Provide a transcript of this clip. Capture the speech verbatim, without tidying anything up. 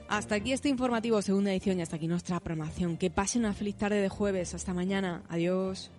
Hasta aquí este informativo, segunda edición, y hasta aquí nuestra programación. Que pase una feliz tarde de jueves. Hasta mañana. Adiós.